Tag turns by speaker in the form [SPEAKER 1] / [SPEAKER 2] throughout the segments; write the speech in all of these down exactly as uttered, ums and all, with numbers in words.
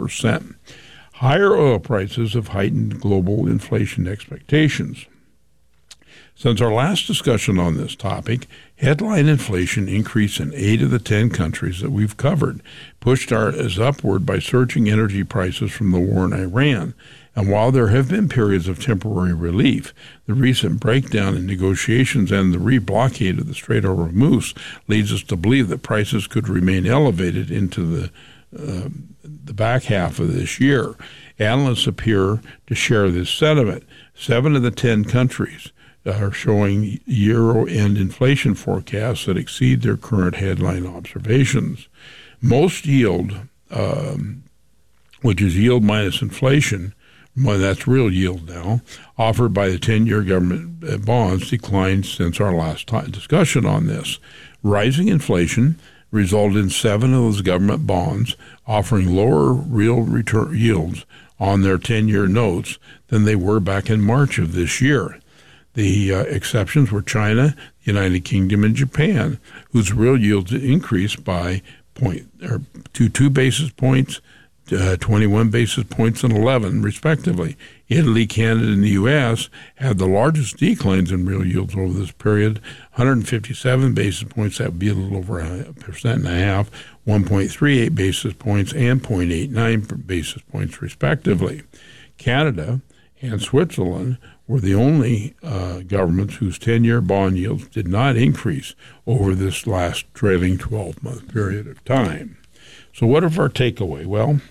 [SPEAKER 1] percent. Higher oil prices have heightened global inflation expectations. Since our last discussion on this topic, headline inflation increased in eight of the ten countries that we've covered, pushed ours upward by surging energy prices from the war in Iran. And while there have been periods of temporary relief, the recent breakdown in negotiations and the re-blockade of the Strait of Hormuz leads us to believe that prices could remain elevated into the uh, the back half of this year. Analysts appear to share this sentiment. Seven of the ten countries are showing year-end inflation forecasts that exceed their current headline observations. Most yield, um, which is yield minus inflation, well, that's real yield now, offered by the ten-year government bonds declined since our last time discussion on this. Rising inflation resulted in seven of those government bonds offering lower real return yields on their ten-year notes than they were back in March of this year. The uh, exceptions were China, the United Kingdom, and Japan, whose real yields increased by point or to two basis points, uh, twenty-one basis points, and eleven, respectively. Italy, Canada, and the U S had the largest declines in real yields over this period, one hundred fifty-seven basis points, that would be a little over a percent and a half, one point three eight basis points, and zero point eight nine basis points, respectively. Canada and Switzerland were the only uh, governments whose ten-year bond yields did not increase over this last trailing twelve-month period of time. So what is our takeaway? Well,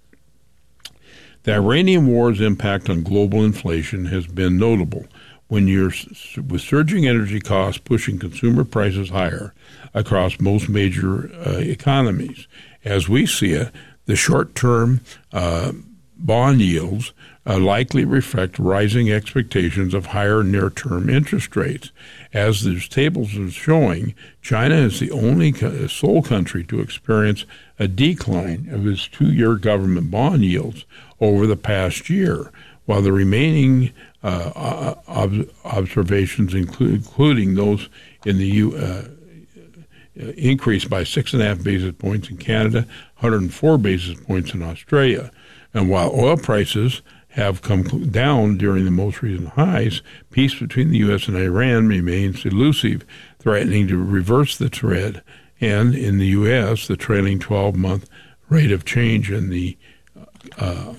[SPEAKER 1] the Iranian war's impact on global inflation has been notable. When you're with surging energy costs pushing consumer prices higher across most major uh, economies, as we see it, the short-term uh, bond yields uh, likely reflect rising expectations of higher near-term interest rates. As these tables are showing, China is the only co- sole country to experience a decline of its two-year government bond yields over the past year, while the remaining uh, ob- observations, include, including those in the U. Uh, increased by six and a half basis points in Canada, one hundred four basis points in Australia. And while oil prices have come down during the most recent highs, peace between the U S and Iran remains elusive, threatening to reverse the trend. And in the U S, the trailing twelve-month rate of change in the uh,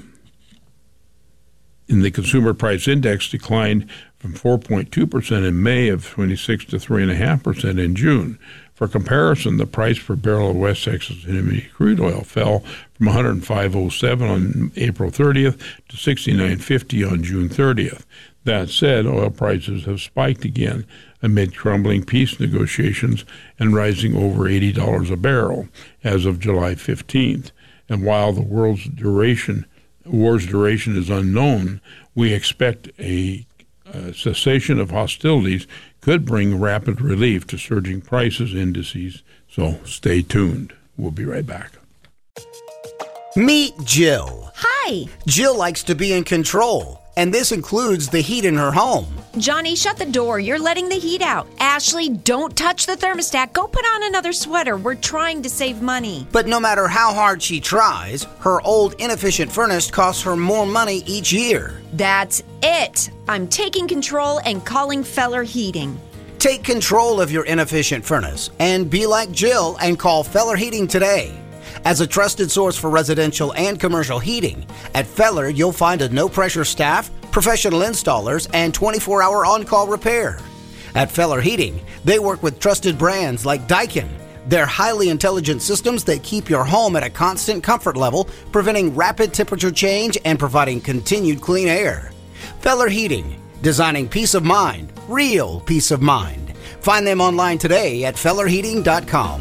[SPEAKER 1] in the consumer price index declined from four point two percent in May of twenty-six to three point five percent in June. For comparison, the price per barrel of West Texas Intermediate crude oil fell from one hundred five dollars and seven cents on April thirtieth to sixty-nine dollars and fifty cents on June thirtieth. That said, oil prices have spiked again amid crumbling peace negotiations and rising over eighty dollars a barrel as of July fifteenth. And while the world's duration, war's duration is unknown, we expect a, a cessation of hostilities could bring rapid relief to surging prices indices, so stay tuned. We'll be right back.
[SPEAKER 2] Meet Jill.
[SPEAKER 3] Hi.
[SPEAKER 2] Jill likes to be in control, and this includes the heat in her home.
[SPEAKER 3] Johnny, shut the door. You're letting the heat out. Ashley, don't touch the thermostat. Go put on another sweater. We're trying to save money.
[SPEAKER 2] But no matter how hard she tries, her old inefficient furnace costs her more money each year.
[SPEAKER 3] That's it. I'm taking control and calling Feller Heating.
[SPEAKER 2] Take control of your inefficient furnace and be like Jill and call Feller Heating today. As a trusted source for residential and commercial heating, at Feller you'll find a no-pressure staff, professional installers, and twenty-four hour on-call repair. At Feller Heating, they work with trusted brands like Daikin. They're highly intelligent systems that keep your home at a constant comfort level, preventing rapid temperature change and providing continued clean air. Feller Heating, designing peace of mind, real peace of mind. Find them online today at feller heating dot com.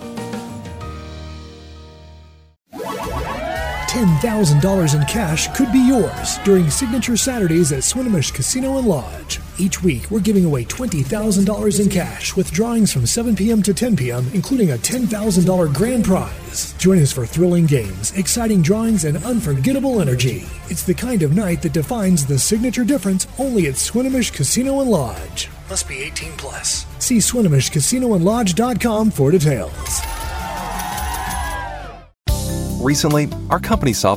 [SPEAKER 4] ten thousand dollars in cash could be yours during Signature Saturdays at Swinomish Casino and Lodge. Each week, we're giving away twenty thousand dollars in cash with drawings from seven p.m. to ten p.m., including a ten thousand dollars grand prize. Join us for thrilling games, exciting drawings, and unforgettable energy. It's the kind of night that defines the signature difference only at Swinomish Casino and Lodge. Must be eighteen plus. See Swinomish Casino and Lodge dot com for details.
[SPEAKER 5] Recently, our company saw